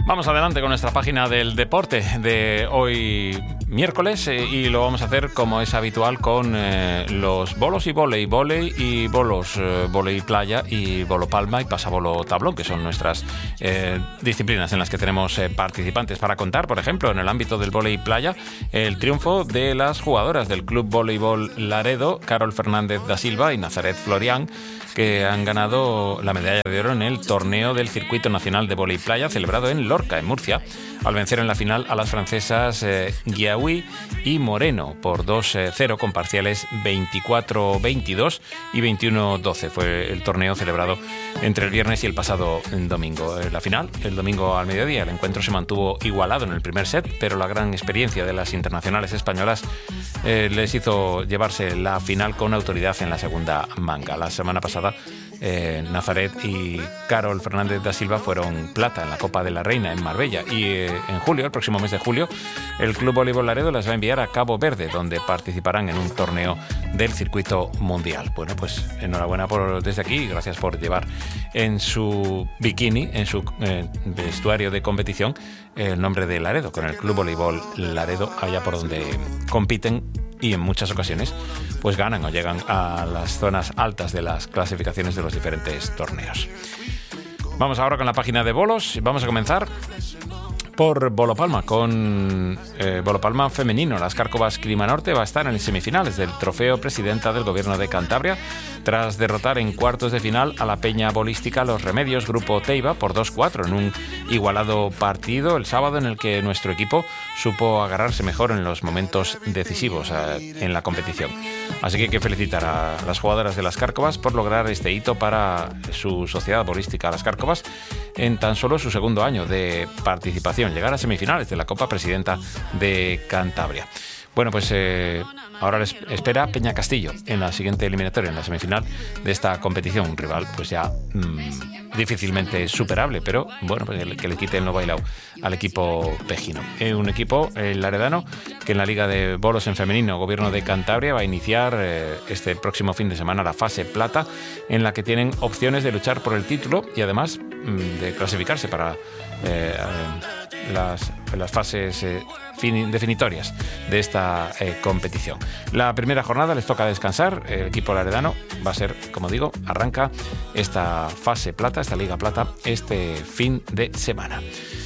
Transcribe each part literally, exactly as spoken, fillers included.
Vamos adelante con nuestra página del deporte de hoy miércoles eh, y lo vamos a hacer como es habitual con eh, los bolos y vóley, vóley y bolos, eh, vóley playa y bolo palma y pasabolo tablón, que son nuestras eh, disciplinas en las que tenemos eh, participantes para contar. Por ejemplo, en el ámbito del vóley playa, el triunfo de las jugadoras del Club Voleibol Laredo, Carol Fernández da Silva y Nazaret Florián, que han ganado la medalla de oro en el torneo del Circuito Nacional de Vóley Playa celebrado en Lorca, en Murcia, al vencer en la final a las francesas eh, Guiaoui y Moreno por dos cero con parciales veinticuatro veintidós y veintiuno doce. Fue el torneo celebrado entre el viernes y el pasado domingo. La final, el domingo al mediodía, el encuentro se mantuvo igualado en el primer set, pero la gran experiencia de las internacionales españolas eh, les hizo llevarse la final con autoridad en la segunda manga. La semana pasada Eh, Nazaret y Carol Fernández da Silva fueron plata en la Copa de la Reina en Marbella y eh, en julio, el próximo mes de julio, el Club Voleibol Laredo las va a enviar a Cabo Verde, donde participarán en un torneo del circuito mundial. Bueno, pues enhorabuena por, desde aquí, gracias por llevar en su bikini, en su eh, vestuario de competición, el nombre de Laredo, con el Club Voleibol Laredo, allá por donde compiten y en muchas ocasiones pues ganan o llegan a las zonas altas de las clasificaciones de los diferentes torneos. Vamos ahora con la página de bolos. Vamos a comenzar por Bolo Palma, con eh, Bolo Palma femenino. Las Cárcovas Clima Norte va a estar en semifinales del Trofeo Presidenta del Gobierno de Cantabria, tras derrotar en cuartos de final a la Peña Bolística Los Remedios, Grupo Teiba, por dos cuatro en un igualado partido el sábado, en el que nuestro equipo supo agarrarse mejor en los momentos decisivos eh, en la competición. Así que hay que felicitar a las jugadoras de las Cárcovas por lograr este hito para su sociedad bolística Las Cárcovas en tan solo su segundo año de participación, llegar a semifinales de la Copa Presidenta de Cantabria. Bueno, pues eh, ahora les espera Peña Castillo en la siguiente eliminatoria, en la semifinal de esta competición. Un rival pues ya mmm, difícilmente superable, pero bueno, pues que le quite el no bailao al equipo pejino. Eh, un equipo, el laredano, que en la Liga de Bolos en Femenino Gobierno de Cantabria va a iniciar eh, este próximo fin de semana la fase plata, en la que tienen opciones de luchar por el título y además mmm, de clasificarse para eh, las, las fases eh, fin, definitorias de esta eh, competición. La primera jornada les toca descansar. El equipo laredano va a ser, como digo, arranca esta fase plata, esta Liga Plata, este fin de semana.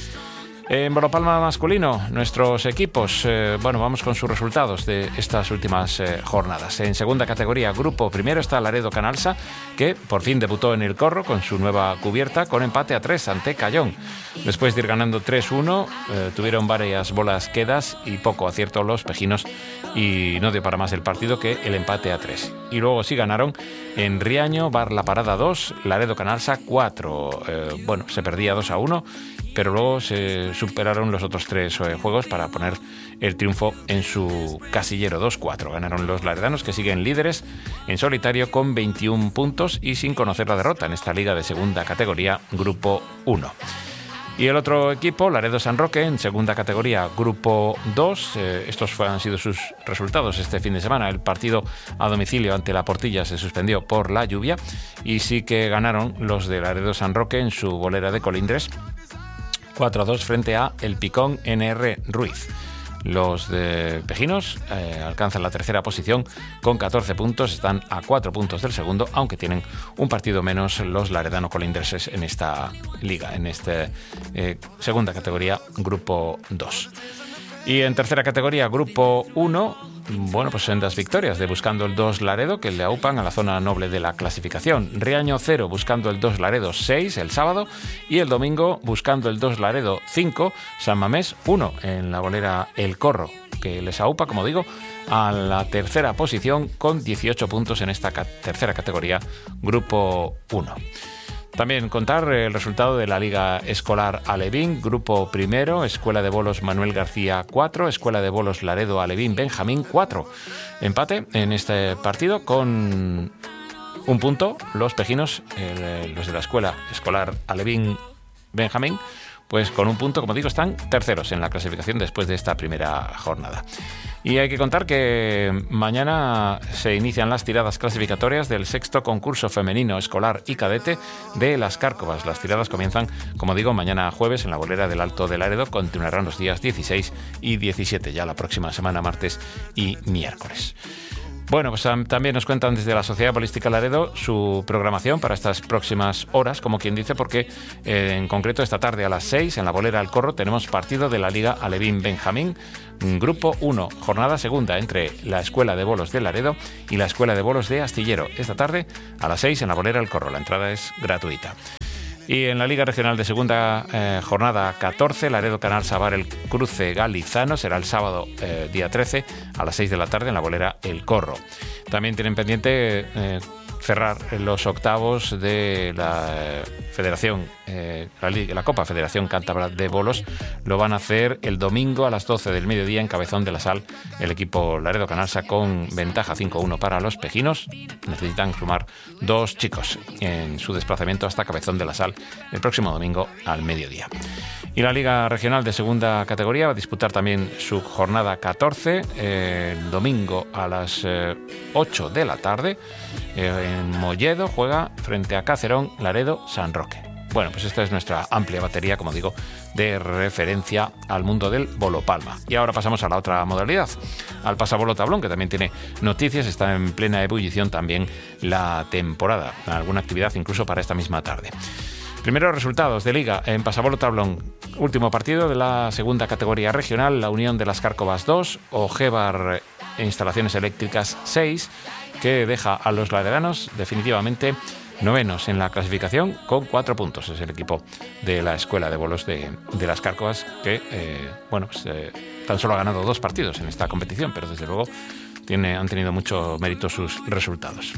En Bolo Palma masculino, nuestros equipos, eh, bueno, vamos con sus resultados de estas últimas eh, jornadas. En segunda categoría, grupo primero, está Laredo Canalsa, que por fin debutó en el Corro con su nueva cubierta, con empate a tres ante Cayón. Después de ir ganando tres uno, eh, tuvieron varias bolas quedas y poco acierto los pejinos, y no dio para más el partido que el empate a tres. Y luego sí ganaron en Riaño, Bar La Parada dos, Laredo Canalsa cuatro. Eh, bueno, se perdía dos a uno, pero luego se superaron los otros tres eh, juegos para poner el triunfo en su casillero. Dos cuatro ganaron los laredanos, que siguen líderes en solitario con veintiún puntos y sin conocer la derrota en esta liga de segunda categoría, grupo uno. Y el otro equipo, Laredo San Roque, en segunda categoría, grupo dos. Eh, estos fue, han sido sus resultados este fin de semana. El partido a domicilio ante la Portilla se suspendió por la lluvia y sí que ganaron los de Laredo San Roque en su bolera de Colindres cuatro a dos frente a El Picón N R Ruiz. Los de Pejinos eh, alcanzan la tercera posición con catorce puntos, están a cuatro puntos del segundo, aunque tienen un partido menos los laredano colindreses en esta liga, en esta eh, segunda categoría, grupo dos. Y en tercera categoría, grupo uno, bueno, pues sendas victorias de Buscando el dos Laredo, que le aupan a la zona noble de la clasificación. Riaño cero, Buscando el dos Laredo seis el sábado, y el domingo Buscando el dos Laredo cinco, San Mamés uno en la bolera El Corro, que les aupa, como digo, a la tercera posición con dieciocho puntos en esta ca- tercera categoría, grupo uno. También contar el resultado de la Liga Escolar Alevín, grupo primero, Escuela de Bolos Manuel García cuatro, Escuela de Bolos Laredo Alevín Benjamín cuatro. Empate en este partido con un punto los pejinos, eh, los de la Escuela Escolar Alevín Benjamín, pues con un punto, como digo, están terceros en la clasificación después de esta primera jornada. Y hay que contar que mañana se inician las tiradas clasificatorias del sexto concurso femenino escolar y cadete de Las Cárcovas. Las tiradas comienzan, como digo, mañana jueves en la bolera del Alto de Laredo. Continuarán los días dieciséis y diecisiete, ya la próxima semana, martes y miércoles. Bueno, pues también nos cuentan desde la Sociedad Bolística Laredo su programación para estas próximas horas, como quien dice, porque eh, en concreto esta tarde a las seis en la bolera del Corro tenemos partido de la Liga Alevín Benjamín, Grupo uno, jornada segunda entre la Escuela de Bolos de Laredo y la Escuela de Bolos de Astillero. Esta tarde a las seis en la bolera del Corro, la entrada es gratuita. Y en la Liga Regional de Segunda, eh, jornada catorce, Laredo Canal Sabar el Cruce Galizano, será el sábado eh, día trece a las seis de la tarde en la bolera El Corro. También tienen pendiente eh, cerrar los octavos de la eh, Federación, eh, la, la Copa Federación Cántabra de Bolos. Lo van a hacer el domingo a las doce del mediodía en Cabezón de la Sal. El equipo Laredo Canalsa con ventaja cinco uno para los pejinos. Necesitan sumar dos chicos en su desplazamiento hasta Cabezón de la Sal el próximo domingo al mediodía. Y la Liga Regional de Segunda Categoría va a disputar también su jornada catorce eh, el domingo a las eh, ocho de la tarde. Eh, en Molledo juega frente a Cacerón, Laredo, San Roque. Bueno, pues esta es nuestra amplia batería, como digo, de referencia al mundo del bolo palma. Y ahora pasamos a la otra modalidad, al pasabolo tablón, que también tiene noticias. Está en plena ebullición también la temporada, alguna actividad incluso para esta misma tarde. Primeros resultados de Liga en pasabolo tablón. Último partido de la segunda categoría regional, la Unión de Las Cárcovas dos, Ojebar Instalaciones Eléctricas seis, que deja a los laredanos definitivamente novenos en la clasificación con cuatro puntos. Es el equipo de la Escuela de Bolos de, de Las Cárcovas que, eh, bueno, pues, eh, tan solo ha ganado dos partidos en esta competición, pero desde luego tiene, han tenido mucho mérito sus resultados.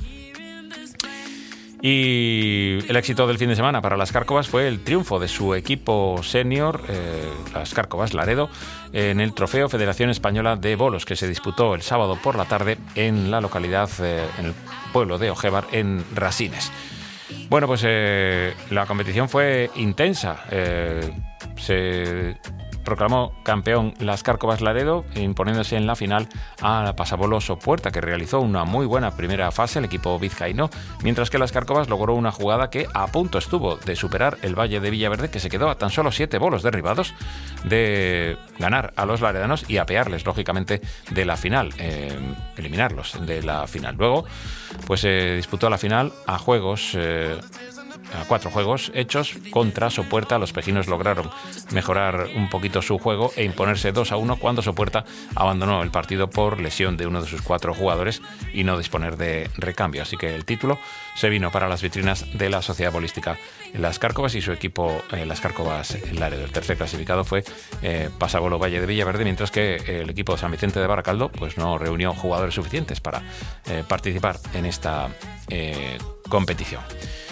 Y el éxito del fin de semana para Las Cárcovas fue el triunfo de su equipo senior, eh, Las Cárcovas Laredo, en el Trofeo Federación Española de Bolos, que se disputó el sábado por la tarde en la localidad, eh, en el pueblo de Ojebar, en Rasines. Bueno, pues eh, la competición fue intensa. Eh, se proclamó campeón Las Cárcovas Laredo, imponiéndose en la final a la Pasabolo Sopuerta, que realizó una muy buena primera fase el equipo vizcaíno, mientras que Las Cárcovas logró una jugada que a punto estuvo de superar el Valle de Villaverde, que se quedó a tan solo siete bolos derribados de ganar a los laredanos y apearles, lógicamente, de la final, eh, eliminarlos de la final. Luego, pues se eh, disputó la final a juegos... Eh, a cuatro juegos hechos contra Sopuerta. Los pejinos lograron mejorar un poquito su juego e imponerse dos a uno cuando Sopuerta abandonó el partido por lesión de uno de sus cuatro jugadores y no disponer de recambio. Así que el título se vino para las vitrinas de la Sociedad Bolística Las Cárcovas y su equipo eh, Las Cárcovas Laredo. El tercer clasificado fue eh, Pasabolo Valle de Villaverde, mientras que el equipo de San Vicente de Baracaldo pues no reunió jugadores suficientes para eh, participar en esta eh, competición.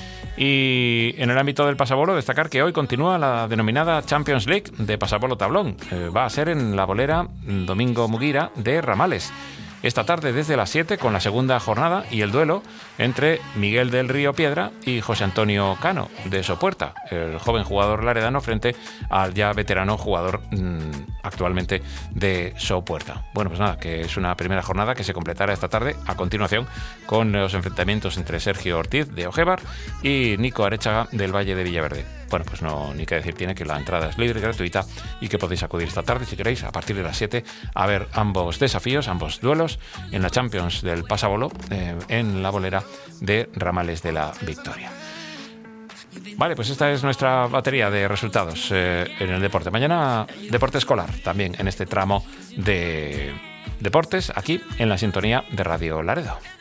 Y en el ámbito del pasabolo, destacar que hoy continúa la denominada Champions League de pasabolo tablón. Eh, va a ser en la bolera Domingo Muguira de Ramales. Esta tarde desde las siete con la segunda jornada y el duelo entre Miguel del Río Piedra y José Antonio Cano de Sopuerta, el joven jugador laredano frente al ya veterano jugador mmm, actualmente de Sopuerta. Bueno, pues nada, que es una primera jornada que se completará esta tarde a continuación con los enfrentamientos entre Sergio Ortiz de Ojebar y Nico Arechaga del Valle de Villaverde. Bueno, pues no, ni que decir tiene que la entrada es libre y gratuita y que podéis acudir esta tarde si queréis a partir de las siete a ver ambos desafíos, ambos duelos en la Champions del pasabolo eh, en la bolera de Ramales de la Victoria. Vale, pues esta es nuestra batería de resultados eh, en el deporte. Mañana deporte escolar también en este tramo de deportes aquí en la sintonía de Radio Laredo.